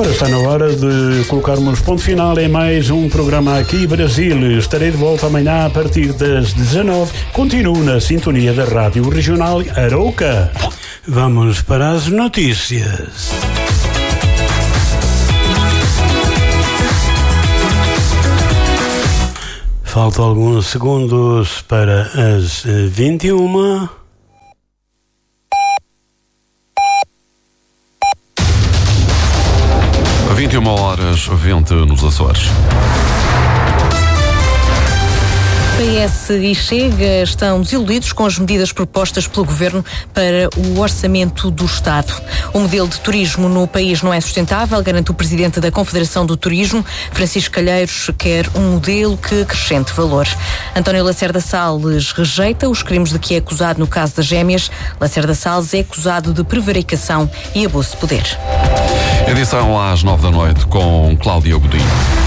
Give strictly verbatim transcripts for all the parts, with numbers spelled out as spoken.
Ora, está na hora de colocarmos ponto final em mais um programa aqui Brasil. Estarei de volta amanhã a partir das dezanove. Continuo na sintonia da Rádio Regional Arauca. Vamos para as notícias. Faltam alguns segundos para as vinte e uma. vinte e uma horas, vinte nos Açores. P S e Chega estão desiludidos com as medidas propostas pelo Governo para o orçamento do Estado. O modelo de turismo no país não é sustentável, garante o Presidente da Confederação do Turismo. Francisco Calheiros quer um modelo que acrescente valor. António Lacerda Salles rejeita os crimes de que é acusado no caso das gêmeas. Lacerda Salles é acusado de prevaricação e abuso de poder. Edição às nove da noite com Cláudia Godinho.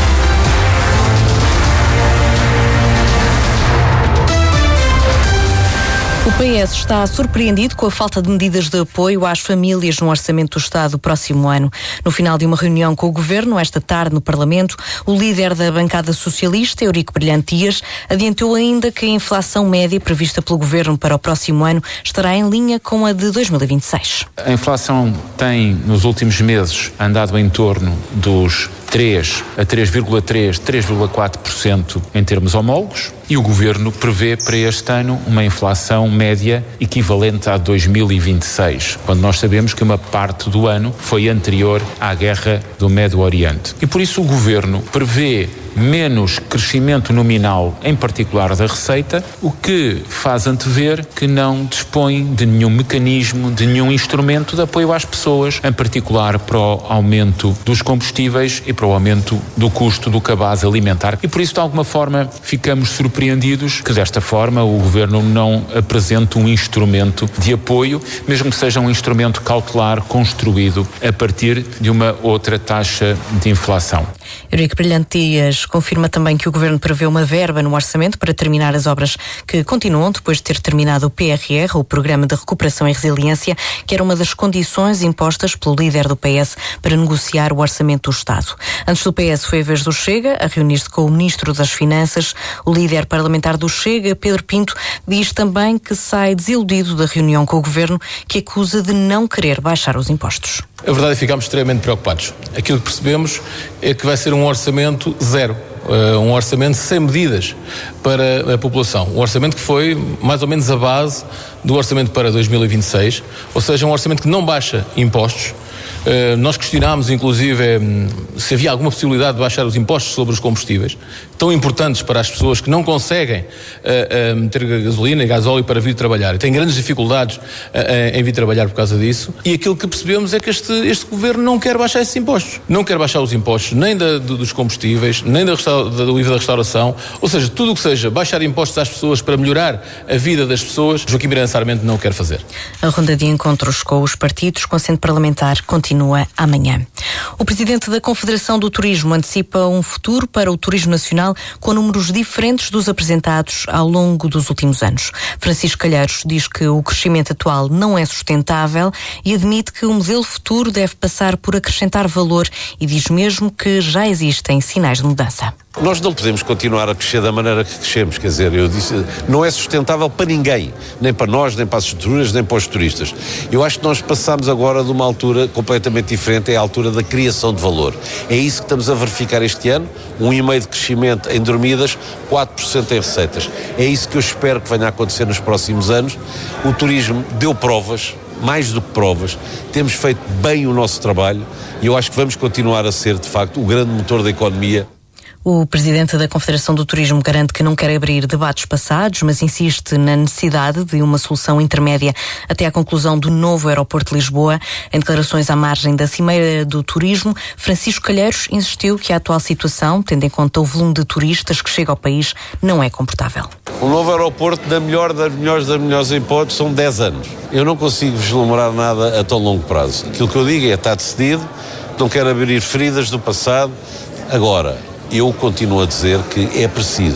O P S está surpreendido com a falta de medidas de apoio às famílias no Orçamento do Estado do próximo ano. No final de uma reunião com o Governo, esta tarde no Parlamento, o líder da bancada socialista, Eurico Brilhante Dias, adiantou ainda que a inflação média prevista pelo Governo para o próximo ano estará em linha com a de dois mil e vinte e seis. A inflação tem, nos últimos meses, andado em torno dos três a três vírgula três, três vírgula quatro por cento em termos homólogos, e o Governo prevê para este ano uma inflação média equivalente a dois mil e vinte e seis, quando nós sabemos que uma parte do ano foi anterior à guerra do Médio Oriente. E por isso o Governo prevê menos crescimento nominal, em particular da receita, o que faz antever que não dispõe de nenhum mecanismo, de nenhum instrumento de apoio às pessoas, em particular para o aumento dos combustíveis e para o aumento do custo do cabaz alimentar. E por isso, de alguma forma, ficamos surpreendidos que desta forma o Governo não apresente um instrumento de apoio, mesmo que seja um instrumento cautelar construído a partir de uma outra taxa de inflação. Eurico Brilhante Dias confirma também que o Governo prevê uma verba no orçamento para terminar as obras que continuam depois de ter terminado o P R R, o Programa de Recuperação e Resiliência, que era uma das condições impostas pelo líder do P S para negociar o orçamento do Estado. Antes do P S foi a vez do Chega a reunir-se com o Ministro das Finanças. O líder parlamentar do Chega, Pedro Pinto, diz também que sai desiludido da reunião com o Governo, que acusa de não querer baixar os impostos. A verdade é que ficámos extremamente preocupados. Aquilo que percebemos é que vai ser um orçamento zero. Uh, um orçamento sem medidas para a população. Um orçamento que foi mais ou menos a base do orçamento para dois mil e vinte e seis, ou seja, um orçamento que não baixa impostos. Uh, nós questionámos, inclusive, um, se havia alguma possibilidade de baixar os impostos sobre os combustíveis, tão importantes para as pessoas que não conseguem uh, uh, meter gasolina e gasóleo para vir trabalhar. E têm grandes dificuldades uh, uh, em vir trabalhar por causa disso. E aquilo que percebemos é que este, este governo não quer baixar esses impostos. Não quer baixar os impostos nem da, dos combustíveis, nem da, do I V A da restauração. Ou seja, tudo o que seja baixar impostos às pessoas para melhorar a vida das pessoas, Joaquim Miranda Sarmento não quer fazer. A ronda de encontros com os partidos com assento parlamentar continua amanhã. O Presidente da Confederação do Turismo antecipa um futuro para o turismo nacional com números diferentes dos apresentados ao longo dos últimos anos. Francisco Calheiros diz que o crescimento atual não é sustentável e admite que o modelo futuro deve passar por acrescentar valor e diz mesmo que já existem sinais de mudança. Nós não podemos continuar a crescer da maneira que crescemos, quer dizer, eu disse, não é sustentável para ninguém, nem para nós, nem para as estruturas, nem para os turistas. Eu acho que nós passamos agora de uma altura completamente diferente, é a altura da criação de valor. É isso que estamos a verificar este ano, um vírgula cinco por cento de crescimento em dormidas, quatro por cento em receitas. É isso que eu espero que venha a acontecer nos próximos anos. O turismo deu provas, mais do que provas, temos feito bem o nosso trabalho e eu acho que vamos continuar a ser, de facto, o grande motor da economia. O Presidente da Confederação do Turismo garante que não quer abrir debates passados, mas insiste na necessidade de uma solução intermédia até à conclusão do novo aeroporto de Lisboa. Em declarações à margem da Cimeira do Turismo, Francisco Calheiros insistiu que a atual situação, tendo em conta o volume de turistas que chega ao país, não é confortável. O novo aeroporto, da melhor das melhores das melhores hipóteses, são dez anos. Eu não consigo vislumbrar nada a tão longo prazo. Aquilo que eu digo é, está decidido, não quero abrir feridas do passado. Agora, eu continuo a dizer que é preciso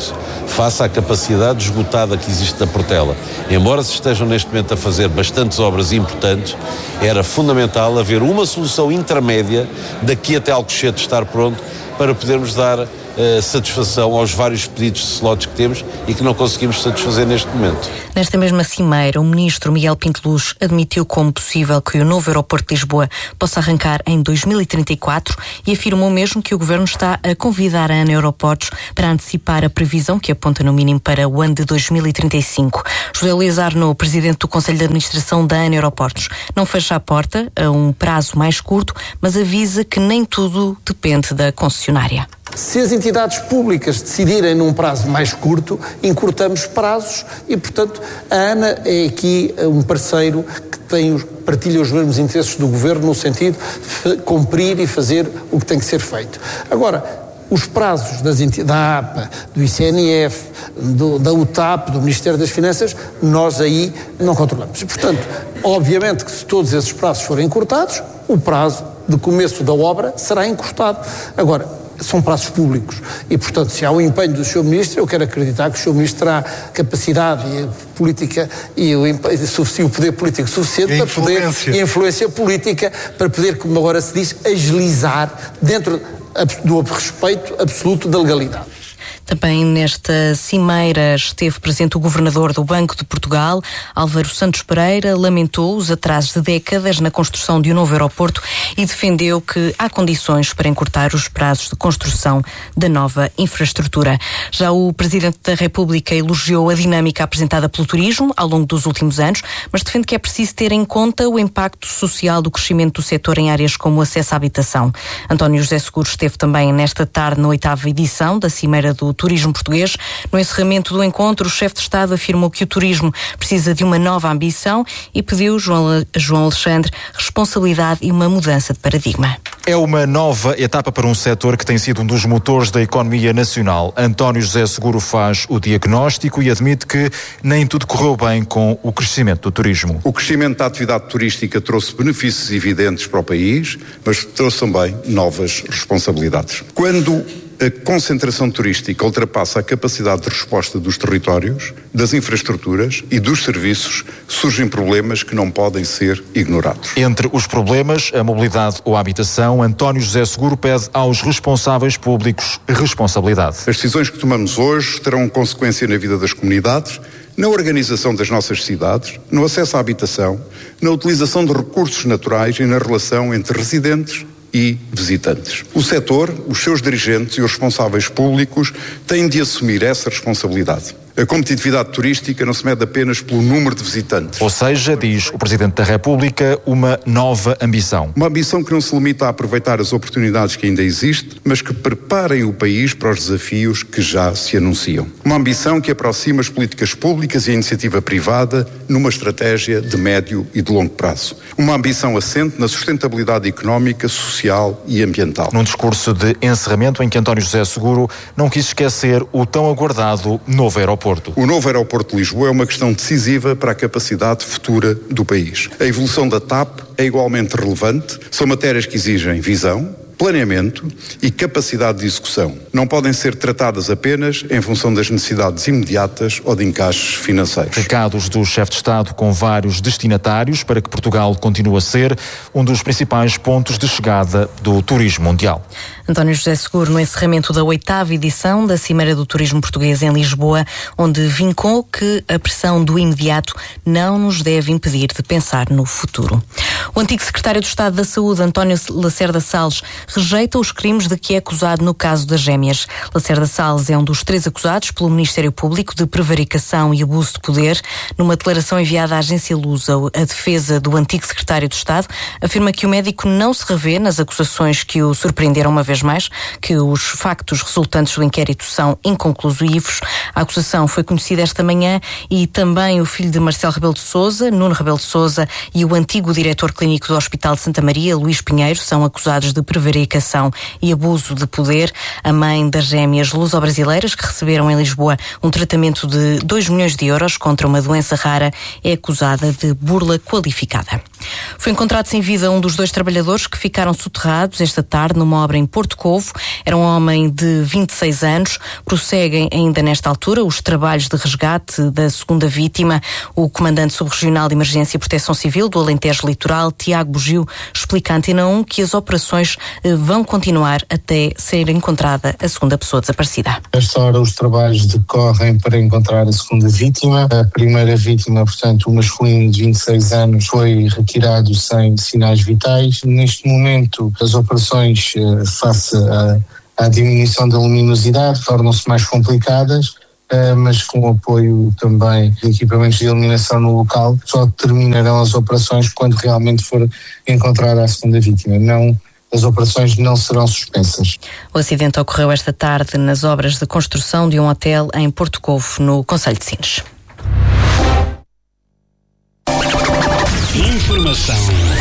face à capacidade esgotada que existe da Portela. Embora se estejam neste momento a fazer bastantes obras importantes, era fundamental haver uma solução intermédia daqui até Alcochete estar pronto para podermos dar Uh, satisfação aos vários pedidos de slots que temos e que não conseguimos satisfazer neste momento. Nesta mesma cimeira, o ministro Miguel Pinto Luz admitiu como possível que o novo aeroporto de Lisboa possa arrancar em dois mil e trinta e quatro e afirmou mesmo que o governo está a convidar a ANA Aeroportos para antecipar a previsão que aponta no mínimo para o ano de dois mil e trinta e cinco. José Luís Arnaud, presidente do Conselho de Administração da ANA Aeroportos, não fecha a porta a um prazo mais curto, mas avisa que nem tudo depende da concessionária. Se as entidades públicas decidirem num prazo mais curto, encurtamos prazos e, portanto, a ANA é aqui um parceiro que tem, partilha os mesmos interesses do Governo no sentido de cumprir e fazer o que tem que ser feito. Agora, os prazos das entidades, da A P A, do I C N F, do, da U T A P, do Ministério das Finanças, nós aí não controlamos. E, portanto, obviamente que se todos esses prazos forem encurtados, o prazo de começo da obra será encurtado. Agora, são prazos públicos e, portanto, se há um empenho do senhor Ministro, eu quero acreditar que o senhor Ministro terá capacidade e política e o, empenho, o poder político suficiente para poder, e influência política para poder, como agora se diz, agilizar dentro do respeito absoluto da legalidade. Também nesta cimeira esteve presente o governador do Banco de Portugal, Álvaro Santos Pereira, lamentou os atrasos de décadas na construção de um novo aeroporto e defendeu que há condições para encurtar os prazos de construção da nova infraestrutura. Já o Presidente da República elogiou a dinâmica apresentada pelo turismo ao longo dos últimos anos, mas defende que é preciso ter em conta o impacto social do crescimento do setor em áreas como o acesso à habitação. António José Seguro esteve também nesta tarde na oitava edição da Cimeira do Turismo Português. No encerramento do encontro, o chefe de Estado afirmou que o turismo precisa de uma nova ambição e pediu, João, João Alexandre, responsabilidade e uma mudança de paradigma. É uma nova etapa para um setor que tem sido um dos motores da economia nacional. António José Seguro faz o diagnóstico e admite que nem tudo correu bem com o crescimento do turismo. O crescimento da atividade turística trouxe benefícios evidentes para o país, mas trouxe também novas responsabilidades. Quando a concentração turística ultrapassa a capacidade de resposta dos territórios, das infraestruturas e dos serviços, surgem problemas que não podem ser ignorados. Entre os problemas, a mobilidade ou a habitação, António José Seguro pede aos responsáveis públicos responsabilidade. As decisões que tomamos hoje terão consequência na vida das comunidades, na organização das nossas cidades, no acesso à habitação, na utilização de recursos naturais e na relação entre residentes e visitantes. O setor, os seus dirigentes e os responsáveis públicos têm de assumir essa responsabilidade. A competitividade turística não se mede apenas pelo número de visitantes. Ou seja, diz o Presidente da República, uma nova ambição. Uma ambição que não se limita a aproveitar as oportunidades que ainda existem, mas que preparem o país para os desafios que já se anunciam. Uma ambição que aproxima as políticas públicas e a iniciativa privada numa estratégia de médio e de longo prazo. Uma ambição assente na sustentabilidade económica, social e ambiental. Num discurso de encerramento em que António José Seguro não quis esquecer o tão aguardado novo aeroporto. O novo aeroporto de Lisboa é uma questão decisiva para a capacidade futura do país. A evolução da T A P é igualmente relevante, são matérias que exigem visão, planeamento e capacidade de execução. Não podem ser tratadas apenas em função das necessidades imediatas ou de encaixes financeiros. Recados do chefe de Estado com vários destinatários para que Portugal continue a ser um dos principais pontos de chegada do turismo mundial. António José Seguro no encerramento da oitava edição da Cimeira do Turismo Português em Lisboa, onde vincou que a pressão do imediato não nos deve impedir de pensar no futuro. O antigo secretário de Estado da Saúde, António Lacerda Salles, rejeita os crimes de que é acusado no caso das gêmeas. Lacerda Salles é um dos três acusados pelo Ministério Público de prevaricação e abuso de poder. Numa declaração enviada à agência Lusa, a defesa do antigo secretário de Estado afirma que o médico não se revê nas acusações que o surpreenderam uma vez mais, que os factos resultantes do inquérito são inconclusivos. A acusação foi conhecida esta manhã e também o filho de Marcelo Rebelo de Sousa, Nuno Rebelo de Sousa, e o antigo diretor clínico do Hospital de Santa Maria, Luís Pinheiro, são acusados de prevaricação e abuso de poder. A mãe das gêmeas luso-brasileiras, que receberam em Lisboa um tratamento de dois milhões de euros contra uma doença rara, é acusada de burla qualificada. Foi encontrado sem vida um dos dois trabalhadores que ficaram soterrados esta tarde numa obra em Porto Covo. Era um homem de vinte e seis anos. Prosseguem ainda nesta altura os trabalhos de resgate da segunda vítima. O comandante subregional de Emergência e Proteção Civil do Alentejo Litoral, Tiago Bugio, explica à Antena um que as operações vão continuar até ser encontrada a segunda pessoa desaparecida. Nesta hora os trabalhos decorrem para encontrar a segunda vítima. A primeira vítima, portanto, o masculino de vinte e seis anos, foi retirado sem sinais vitais. Neste momento, as operações eh, face à, à diminuição da luminosidade tornam-se mais complicadas, eh, mas com o apoio também de equipamentos de iluminação no local, só terminarão as operações quando realmente for encontrada a segunda vítima. Não, as operações não serão suspensas. O acidente ocorreu esta tarde nas obras de construção de um hotel em Porto Covo, no concelho de Sines. Informação.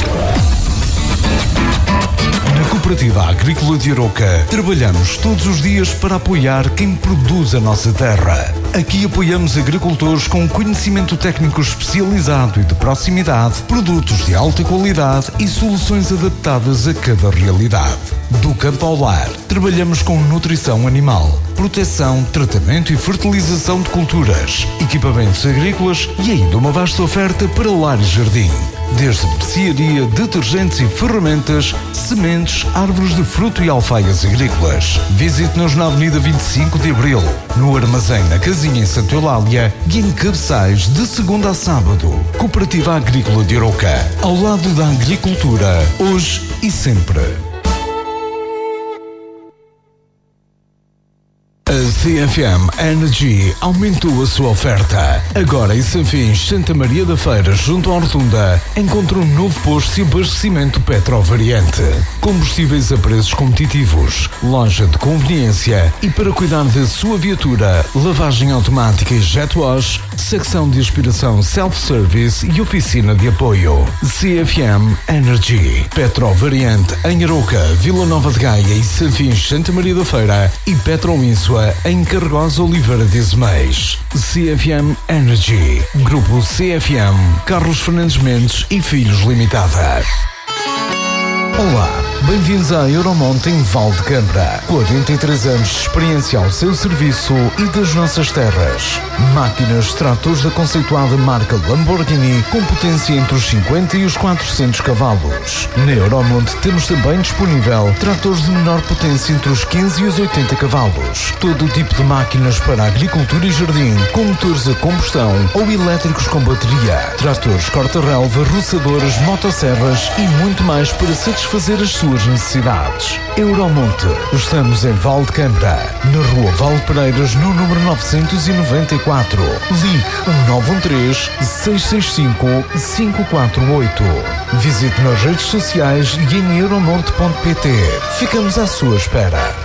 Na Cooperativa Agrícola de Arouca, trabalhamos todos os dias para apoiar quem produz a nossa terra. Aqui apoiamos agricultores com conhecimento técnico especializado e de proximidade, produtos de alta qualidade e soluções adaptadas a cada realidade. Do campo ao lar, trabalhamos com nutrição animal, proteção, tratamento e fertilização de culturas, equipamentos agrícolas e ainda uma vasta oferta para lar e jardim. Desde mercearia, detergentes e ferramentas, sementes, árvores de fruto e alfaias agrícolas. Visite-nos na Avenida vinte e cinco de Abril, no Armazém na Casinha em Santa Eulália e em Cabeçais de segunda a sábado. Cooperativa Agrícola de Arouca, ao lado da agricultura, hoje e sempre. A C F M Energy aumentou a sua oferta. Agora em Sanfins, Santa Maria da Feira, junto à Rotunda, encontra um novo posto de abastecimento Petrovariante. Combustíveis a preços competitivos, loja de conveniência e para cuidar da sua viatura, lavagem automática e jet wash, secção de aspiração self-service e oficina de apoio. C F M Energy. Petrovariante em Arouca, Vila Nova de Gaia e Sanfins, Santa Maria da Feira e Petroínsua em Cargosa Oliveira de Azeméis. C F M Energy. Grupo C F M. Carlos Fernandes Mendes e Filhos Limitada. Olá, bem-vindos à Euromont em Valdecambra. quarenta e três anos de experiência ao seu serviço e das nossas terras. Máquinas de tratores da conceituada marca Lamborghini com potência entre os cinquenta e os quatrocentos cavalos. Na Euromont temos também disponível tratores de menor potência entre os quinze e os oitenta cavalos. Todo o tipo de máquinas para agricultura e jardim, com motores a combustão ou elétricos com bateria. Tratores corta-relva, roçadoras, motosserras e muito mais para satisfazer fazer as suas necessidades. Euromonte. Estamos em Valdecambra, na Rua Valdepereiras, no número novecentos e noventa e quatro. Ligue um nove um três, seis seis cinco, cinco quatro oito. Visite nas redes sociais e em euromonte ponto pt. Ficamos à sua espera.